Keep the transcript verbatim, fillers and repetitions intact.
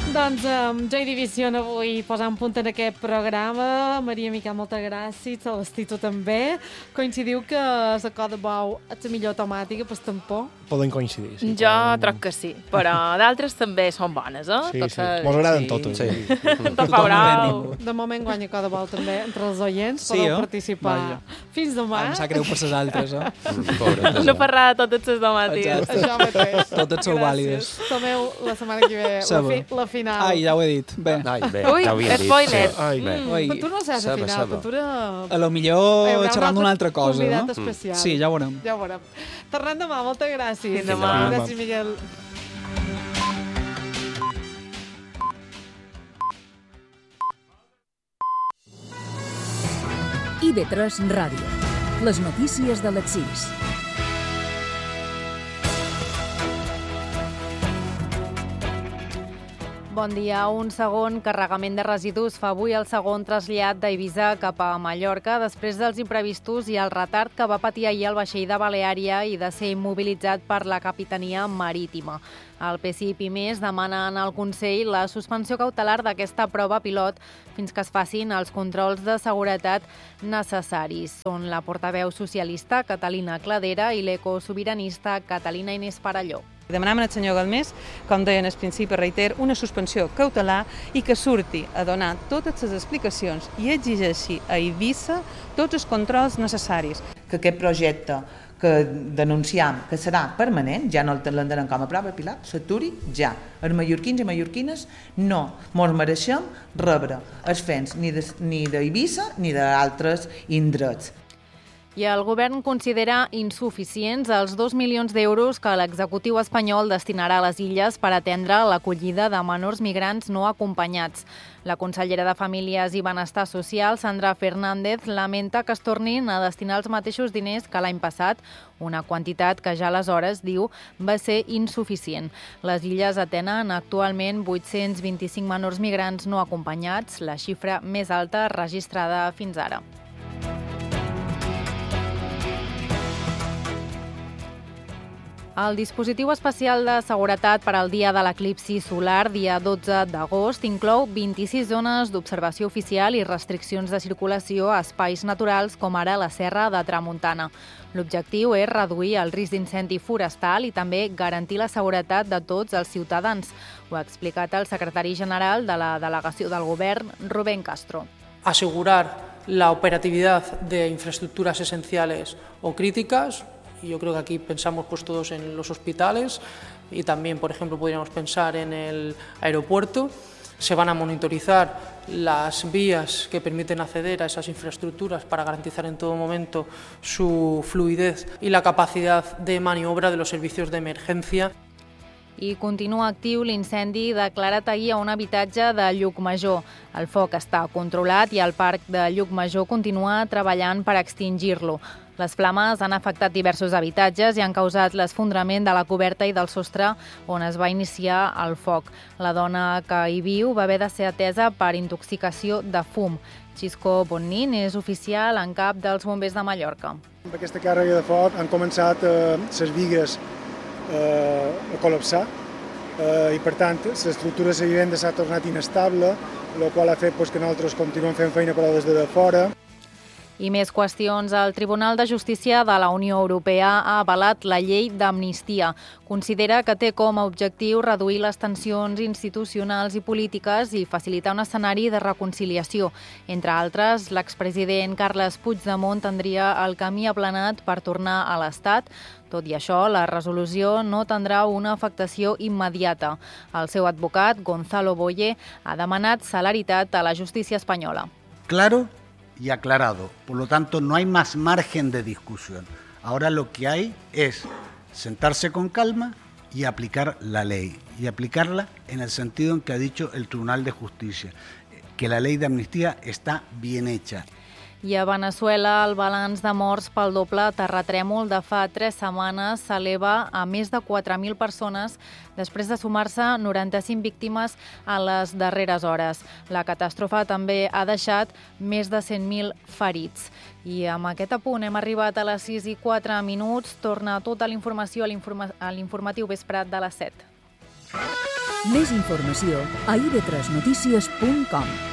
Doncs amb Joy Division avui posant punt en aquest programa. Maria Miquel, moltes gràcies. Celestí, tu també. Coincidiu que la Coda Bou és la millor temàtica per tampó? Poden coincidir, sí. Jo poden... troc que sí, però d'altres també són bones, eh? Sí, sí. Mos agraden sí. totes. Sí. Tot fa brau. De moment guanya Coda Bou també. Entre els oients sí, podeu oh? participar. Vaja. Fins demà. Em sap greu per les altres, eh? Mm, no parlar de totes les temàtiques. Això mateix. Totes sou vàlides. Tomeu la setmana que ve la, fi, la final. Ai, ja ho he dit. Bé. Ai, bé, Ui, ja ho havia spoiler. dit. Sí. Ai, bé. Mm, però tu no saps la final, però tu era... A lo millor xerrant d'una altra cosa, convidat no? especial. Sí, ja ho veurem. Ja ho veurem. Tornem demà, moltes gràcies. Fins demà. Gràcies, Miguel. I ve tres Ràdio. Les notícies de les sis. Bon dia. Un segon carregament de residus fa avui el segon trasllat d'Eivissa cap a Mallorca després dels imprevistos i el retard que va patir ahir el vaixell de Baleària i de ser immobilitzat per la Capitania Marítima. El P S I i Pimés demanen al Consell la suspensió cautelar d'aquesta prova pilot fins que es facin els controls de seguretat necessaris. Són la portaveu socialista Catalina Cladera i l'ecosobiranista Catalina Inés Parelló. Demanem al senyor Galmés, com deien al principi, reiter, una suspensió cautelar i que surti a donar totes les explicacions i exigeixi a Eivissa tots els controls necessaris. Que aquest projecte que denunciam que serà permanent, ja no l'entenem com a prova pilot, s'aturi ja. Els mallorquins i mallorquines no mos mereixem rebre els fens ni d'Eivissa ni d'altres indrets. I el govern considera insuficients els dos milions d'euros que l'executiu espanyol destinarà a les illes per atendre l'acollida de menors migrants no acompanyats. La consellera de Famílies i Benestar Social, Sandra Fernández, lamenta que es tornin a destinar els mateixos diners que l'any passat, una quantitat que ja aleshores, diu, va ser insuficient. Les illes atenen actualment vuit-cents vint-i-cinc menors migrants no acompanyats, la xifra més alta registrada fins ara. El dispositiu especial de seguretat per al dia de l'eclipsi solar, dia dotze d'agost, inclou vint-i-sis zones d'observació oficial i restriccions de circulació a espais naturals com ara la Serra de Tramuntana. L'objectiu és reduir el risc d'incendi forestal i també garantir la seguretat de tots els ciutadans. Ho ha explicat el secretari general de la delegació del govern, Rubén Castro. Asegurar la operatividad de infraestructuras esenciales o críticas. Yo creo que aquí pensamos pues todos en los hospitales y también, por ejemplo, podríamos pensar en el aeropuerto. Se van a monitorizar las vías que permiten acceder a esas infraestructuras para garantizar en todo momento su fluidez y la capacidad de maniobra de los servicios de emergencia. I continua actiu l'incendi declarat ahir a un habitatge de Llucmajor. El foc està controlat i el parc de Llucmajor continua treballant per extingir-lo. Les flames han afectat diversos habitatges i han causat l'esfondrament de la coberta i del sostre on es va iniciar el foc. La dona que hi viu va haver de ser atesa per intoxicació de fum. Xisco Bonnin és oficial en cap dels bombers de Mallorca. Amb aquesta càrrega de foc han començat eh, les bigues eh, a col·lapsar eh, i per tant l'estructura de la vivenda s'ha tornat inestable, el qual ha fet pues, que nosaltres continuem fent feina però des de fora. I més qüestions. El Tribunal de Justícia de la Unió Europea ha avalat la llei d'amnistia. Considera que té com a objectiu reduir les tensions institucionals i polítiques i facilitar un escenari de reconciliació. Entre altres, l'expresident Carles Puigdemont tindria el camí aplanat per tornar a l'Estat. Tot i això, la resolució no tindrà una afectació immediata. El seu advocat, Gonzalo Boye, ha demanat celeritat a la justícia espanyola. Claro y aclarado. Por lo tanto, no hay más margen de discusión. Ahora lo que hay es sentarse con calma y aplicar la ley. Y aplicarla en el sentido en que ha dicho el Tribunal de Justicia, que la ley de amnistía está bien hecha. I a Veneçuela, el balanç de morts pel doble terratrèmol de fa tres setmanes s'eleva a més de quatre mil persones després de sumar-se noranta-cinc víctimes a les darreres hores. La catàstrofe també ha deixat més de cent mil ferits. I amb aquest apunt hem arribat a les sis i quatre minuts. Torna tota la informació a l'informatiu vesprat de les set. Més informació a i ve tres notícies punt com.